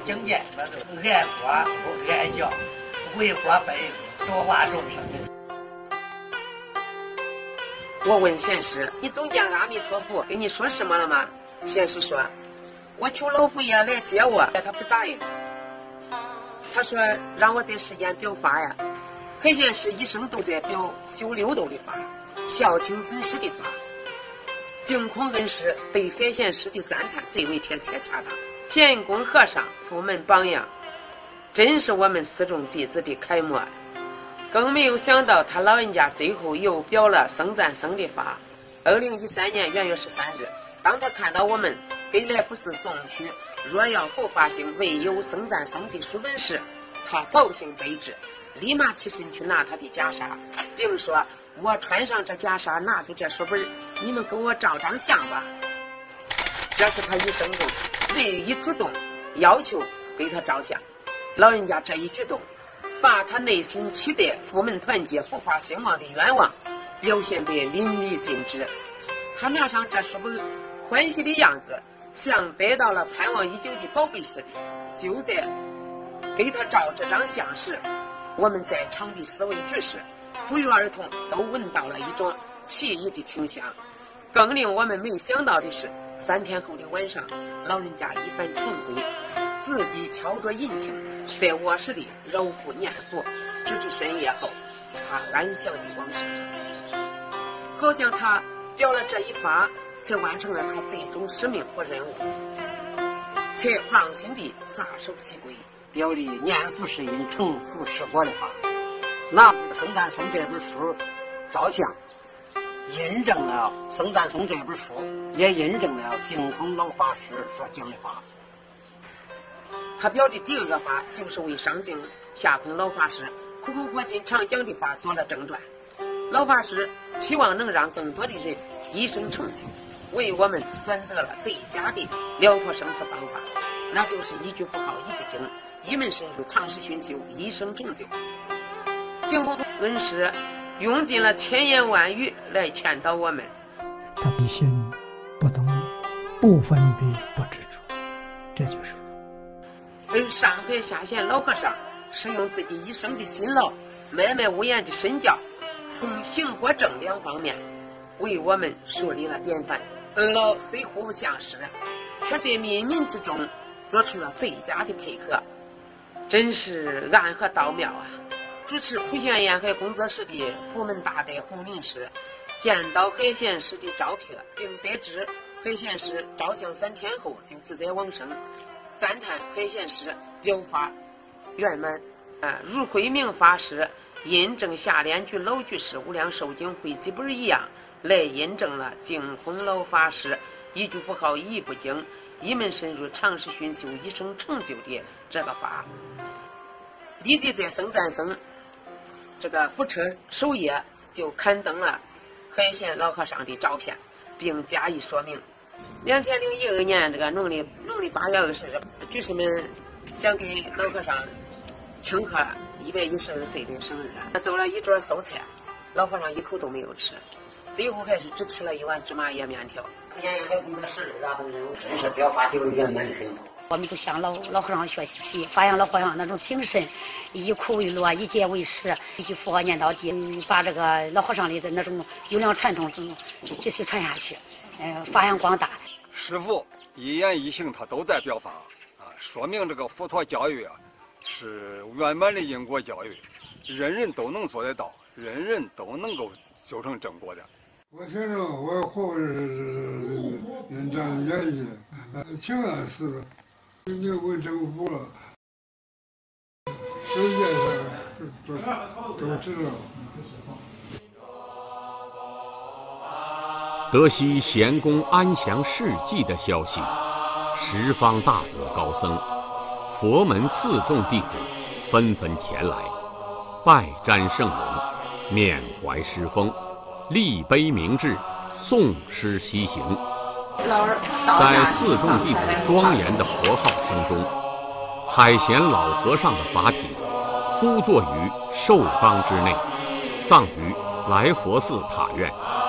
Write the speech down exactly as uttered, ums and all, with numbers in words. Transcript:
境界，我是爱国不爱教，为国分多化众生。 我问贤师：“你总见阿弥陀佛跟你说什么了吗？”贤师说：“我求老佛爷来接我，他不答应。他说让我在世间表法呀。黑贤师一生都在表修六度的法，孝亲尊师的法。净空恩师对黑贤师的赞叹最为贴切恰当。贤公和尚佛门榜样，真是我们四众弟子的楷模。更没有想到他老人家最后又表了僧赞僧的法。二零一三年元月十三日，当他看到我们给来福寺送去若要后发行唯有僧赞僧的书本时，他高兴悲之，立马起身去拿他的袈裟，并说：“我穿上这袈裟，拿出这书本，你们给我照张相吧。”这是他一生中唯一主动要求给他照相。老人家这一举动，把他内心期待佛门团结、佛法兴旺的愿望表现得淋漓尽致。他拿上这书本，欢喜的样子像得到了盼望已久的宝贝似的。就在给他照这张相时，我们在场的四位居士不约而同都闻到了一种奇异的清香。更令我们没想到的是，三天后的晚上，老人家一番晨归，自己挑着银磬在卧室里揉腹念佛，直至深夜后，他安详的往生。好像他表了这一法，才完成了他最终使命和任务，才放心地撒手西归。 表里念佛是因，成佛是果的话，拿僧赞僧这本书照相，印证了僧赞僧这本书，也印证了净空老法师所讲的话。 他表的第二个法，就是为上净下空老法师苦口婆心常讲的法做了正传。老法师期望能让更多的人一生成就，为我们选择了最佳的了脱生死方法，那就是一句佛号一不精，一门深入，长时熏修，一生成就。净空恩师用尽了千言万语来劝导我们。 他必心不动，不分别，不执着，这就是而上海下县老和尚是用自己一生的辛劳，默默无言的身教，从行和正两方面为我们树立了典范。二老虽互不相识，却在冥冥之中做出了最佳的配合，真是暗合道妙啊！主持普贤沿海工作室的佛门大德洪林师见到海贤师的照片，并得知海贤师照相三天后就自在往生，赞叹海贤师表法圆满啊，如慧明法师印证下联居老居士无量寿经汇集本一样，来印证了净空老法师一句佛号一不精，一门深入，长时熏修，一生成就的这个法。立即在僧赞僧这个福车首页就刊登了海贤老和尚的照片，并加以说明。两千零一二年这个农历农历八月二十日，居士们想给老和尚庆贺一百一十二岁的生日，做了一桌素菜，老和尚一口都没有吃，最后还是只吃了一碗芝麻叶面条。 沿海工作室然后真是表法表圆满的很。 我们都向老老和尚学习，发扬老和尚那种精神，以苦为乐，以戒为师，一句佛号念到底，把这个老和尚里的那种优良传统继续传下去，呃，发扬光大。 师父一言一行他都在表法啊，说明这个佛陀教育啊是圆满的因果教育，人人都能做得到，人人都能够修成正果的。 我先生，我活是人家愿意，情感是没有问政府了，世界上都都知道。 得悉贤公安详事迹的消息，十方大德高僧、佛门四众弟子纷纷前来，拜瞻圣容，缅怀师风，立碑铭志，诵诗西行。在四众弟子庄严的佛号声中，海贤老和尚的法体敷坐于寿冈之内，葬于来佛寺塔院。